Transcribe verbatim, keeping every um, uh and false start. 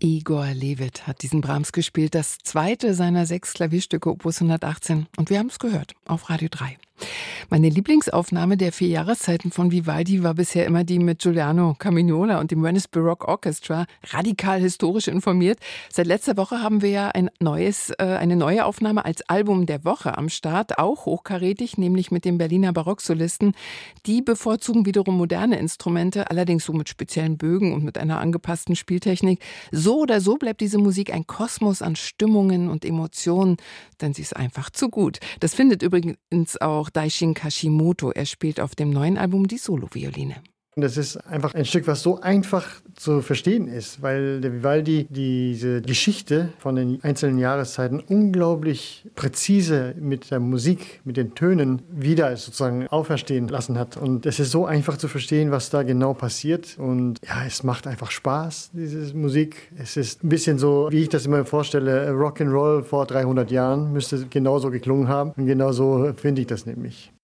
Igor Levit hat diesen Brahms gespielt, das zweite seiner sechs Klavierstücke Opus hundertachtzehn. Und wir haben es gehört auf Radio drei. Meine Lieblingsaufnahme der vier Jahreszeiten von Vivaldi war bisher immer die mit Giuliano Carmignola und dem Venice Baroque Orchestra, radikal historisch informiert. Seit letzter Woche haben wir ja ein neues, äh, eine neue Aufnahme als Album der Woche am Start, auch hochkarätig, nämlich mit dem Berliner Barocksolisten. Die bevorzugen wiederum moderne Instrumente, allerdings so mit speziellen Bögen und mit einer angepassten Spieltechnik. So oder so bleibt diese Musik ein Kosmos an Stimmungen und Emotionen, denn sie ist einfach zu gut. Das findet übrigens auch Daishin Kashimoto. Er spielt auf dem neuen Album die Solovioline. Das ist einfach ein Stück, was so einfach zu verstehen ist, weil der Vivaldi diese Geschichte von den einzelnen Jahreszeiten unglaublich präzise mit der Musik, mit den Tönen wieder sozusagen auferstehen lassen hat. Und es ist so einfach zu verstehen, was da genau passiert. Und ja, es macht einfach Spaß, diese Musik. Es ist ein bisschen so, wie ich das immer vorstelle, Rock'n'Roll vor dreihundert Jahren müsste genauso geklungen haben. Und genauso finde ich das nämlich.